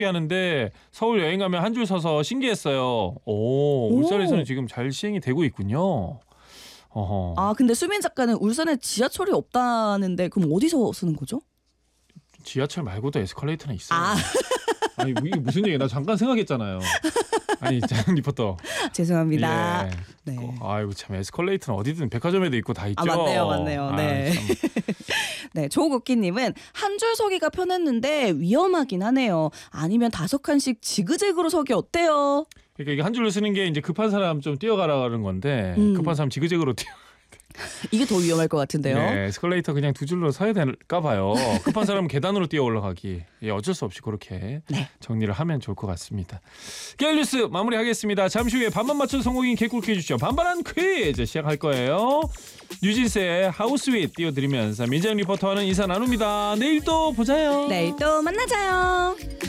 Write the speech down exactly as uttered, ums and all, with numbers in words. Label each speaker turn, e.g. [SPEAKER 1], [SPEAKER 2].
[SPEAKER 1] 하는데 서울 여행 가면 한 줄 서서 신기했어요. 오, 울산에서는 지금 잘 시행이 되고 있군요. 어허.
[SPEAKER 2] 아 근데 수민 작가는 울산에 지하철이 없다는데 그럼 어디서 쓰는 거죠?
[SPEAKER 1] 지하철 말고도 에스컬레이터는 있어요.
[SPEAKER 2] 아.
[SPEAKER 1] 아니 이게 무슨 얘기야? 나 잠깐 생각했잖아요. 아니 장 리포터.
[SPEAKER 2] 죄송합니다.
[SPEAKER 1] 예.
[SPEAKER 2] 네.
[SPEAKER 1] 어, 아이고 참 에스컬레이터는 어디든 백화점에도 있고 다 있죠.
[SPEAKER 2] 아 맞네요, 맞네요. 네.
[SPEAKER 1] 아, 참.
[SPEAKER 2] 네, 조국기님은 한 줄 서기가 편했는데 위험하긴 하네요. 아니면 다섯 칸씩 지그재그로 서기 어때요?
[SPEAKER 1] 그러니까 이게 한 줄로 쓰는 게 이제 급한 사람 좀 뛰어가라는 건데
[SPEAKER 2] 음.
[SPEAKER 1] 급한 사람 지그재그로 뛰어.
[SPEAKER 2] 이게 더 위험할 것 같은데요.
[SPEAKER 1] 네, 에스컬레이터 그냥 두 줄로 서야 될까 봐요. 급한 사람은 계단으로 뛰어 올라가기. 예, 어쩔 수 없이 그렇게
[SPEAKER 2] 네.
[SPEAKER 1] 정리를 하면 좋을 것 같습니다. 깨알 뉴스 마무리하겠습니다. 잠시 후에 반반 맞춘 성공인 개꿀 퀴즈 죠 반반한 퀴즈 시작할 거예요. 뉴진스의 하우스윗 띄워드리면서 민정 리포터와는 인사 나눕니다. 내일 또 보자요.
[SPEAKER 2] 내일 또 만나자요.